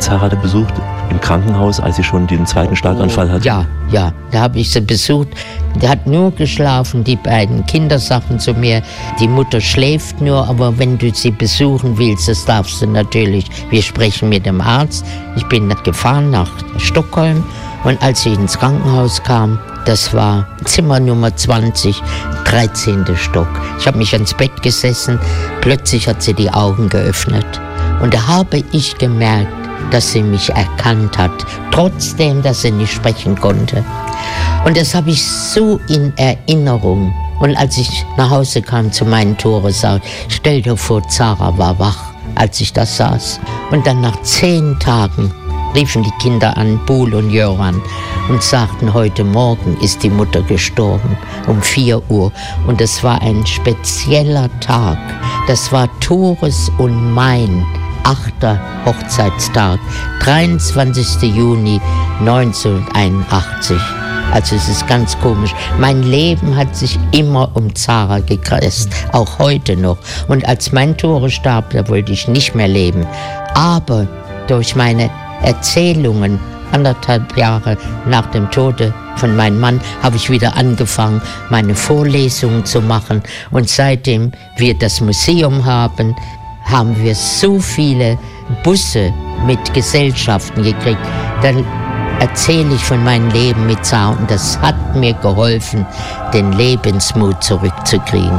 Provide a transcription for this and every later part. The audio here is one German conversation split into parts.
Zara da besucht im Krankenhaus, als sie schon den zweiten Schlaganfall hatte? Ja, da habe ich sie besucht. Der hat nur geschlafen, die beiden Kinder sagten zu mir, die Mutter schläft nur, aber wenn du sie besuchen willst, das darfst du natürlich. Wir sprechen mit dem Arzt. Ich bin gefahren nach Stockholm und als sie ins Krankenhaus kam, das war Zimmer Nummer 20, 13. Stock. Ich habe mich ans Bett gesessen, plötzlich hat sie die Augen geöffnet. Und da habe ich gemerkt, dass sie mich erkannt hat, trotzdem, dass sie nicht sprechen konnte. Und das habe ich so in Erinnerung. Und als ich nach Hause kam zu meinen Tore, sagte ich, stell dir vor, Zara war wach, als ich da saß. Und dann nach 10 Tagen riefen die Kinder an, Buhl und Jöran, und sagten, heute Morgen ist die Mutter gestorben, um 4 Uhr. Und es war ein spezieller Tag. Das war Tores und mein 8. Hochzeitstag, 23. Juni 1981. Also es ist ganz komisch. Mein Leben hat sich immer um Zara gekreist, auch heute noch. Und als mein Tore starb, da wollte ich nicht mehr leben. Aber durch meine Erzählungen, 1,5 Jahre nach dem Tode von meinem Mann, habe ich wieder angefangen, meine Vorlesungen zu machen. Und seitdem wir das Museum haben, haben wir so viele Busse mit Gesellschaften gekriegt. Dann erzähle ich von meinem Leben mit Zara und das hat mir geholfen, den Lebensmut zurückzukriegen.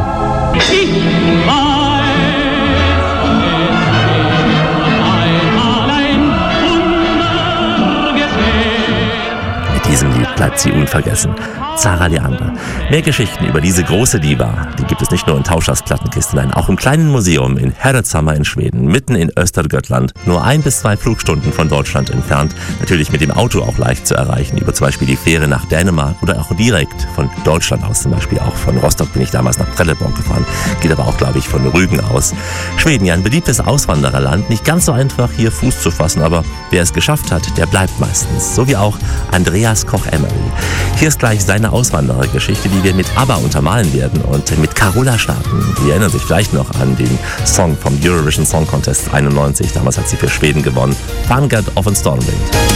Mit diesem Lied bleibt sie unvergessen. Zara Leander. Mehr Geschichten über diese große Diva, die gibt es nicht nur in Tauschers Plattenkiste, nein, auch im kleinen Museum in Herrenshammar in Schweden, mitten in Östergötland, nur 1 bis 2 Flugstunden von Deutschland entfernt. Natürlich mit dem Auto auch leicht zu erreichen, über zum Beispiel die Fähre nach Dänemark oder auch direkt von Deutschland aus, zum Beispiel auch von Rostock bin ich damals nach Trelleborg gefahren, geht aber auch, glaube ich, von Rügen aus. Schweden, ja, ein beliebtes Auswandererland, nicht ganz so einfach hier Fuß zu fassen, aber wer es geschafft hat, der bleibt meistens, so wie auch Andreas Koch-Emery. Hier ist gleich seine Auswanderergeschichte, die wir mit ABBA untermalen werden und mit Carola starten. Die erinnern sich vielleicht noch an den Song vom Eurovision Song Contest 91. Damals hat sie für Schweden gewonnen. Vanguard of a Stormwind.